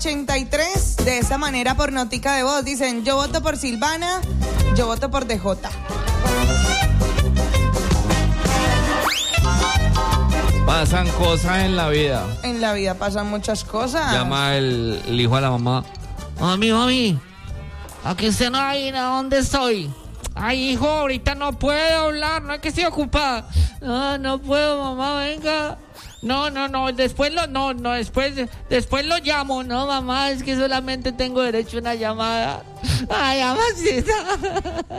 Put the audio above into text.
83, de esa manera por notica de voz. Dicen, yo voto por Silvana, yo voto por DJ. Pasan cosas en la vida. En la vida pasan muchas cosas. Llama el hijo a la mamá. Mami, aquí usted no adivina dónde estoy. Ay, hijo, ahorita no puedo hablar, no es que estoy ocupada. No puedo, mamá, venga. No, después lo llamo. No, mamá, es que solamente tengo derecho a una llamada. Ay, mamacita.